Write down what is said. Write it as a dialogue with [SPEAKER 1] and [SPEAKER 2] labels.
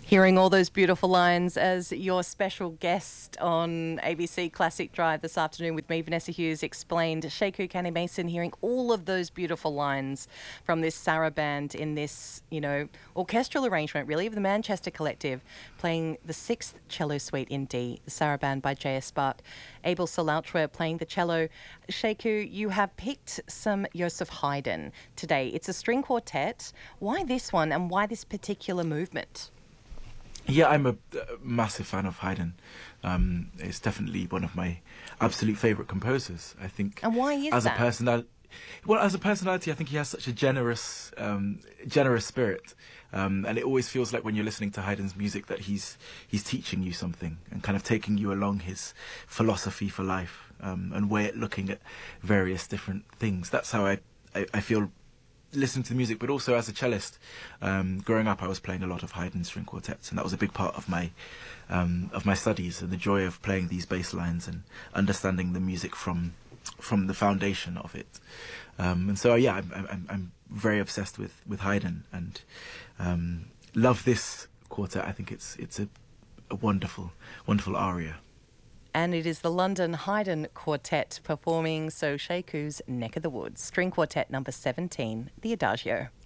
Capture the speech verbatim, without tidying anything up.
[SPEAKER 1] Hearing all those beautiful lines as your special guest on A B C Classic Drive this afternoon with me, Vanessa Hughes, explained Sekou Kane-Mason, hearing all of those beautiful lines from this saraband in this, you know, orchestral arrangement, really, of the Manchester Collective, playing the sixth cello suite in D, the saraband by J S. Bach. Abel Saloutra playing the cello. Sekou, you have picked some Joseph Haydn today. It's a string quartet. Why this one and why this particular movement?
[SPEAKER 2] Yeah, I'm a, a massive fan of Haydn. Um, it's definitely one of my absolute favourite composers, I think.
[SPEAKER 1] And why is
[SPEAKER 2] as
[SPEAKER 1] that?
[SPEAKER 2] A personal, well, as a personality, I think he has such a generous, um, generous spirit. Um, and it always feels like when you're listening to Haydn's music that he's he's teaching you something and kind of taking you along his philosophy for life, um, and way at looking at various different things. That's how I, I, I feel listening to the music, but also as a cellist. Um, growing up, I was playing a lot of Haydn string quartets, and that was a big part of my um, of my studies, and the joy of playing these bass lines and understanding the music from from the foundation of it. Um, and so, yeah, I'm, I'm, I'm very obsessed with with Haydn, and um, love this quartet. I think it's it's a, a wonderful, wonderful aria.
[SPEAKER 1] And it is the London Haydn Quartet performing So Sekou's Neck of the Woods, string quartet number seventeen, the Adagio.